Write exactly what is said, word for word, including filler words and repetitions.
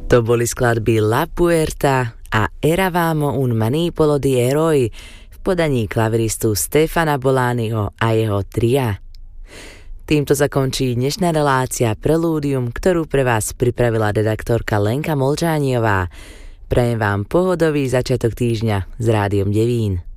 To boli skladby La Puerta a Eravamo un manipolo di eroi v podaní klaviristu Stefana Bolaniho a jeho tria. Týmto sa končí dnešná relácia Prelúdium, ktorú pre vás pripravila redaktorka Lenka Molčániová. Prajem vám pohodový začiatok týždňa s Rádiom Devín.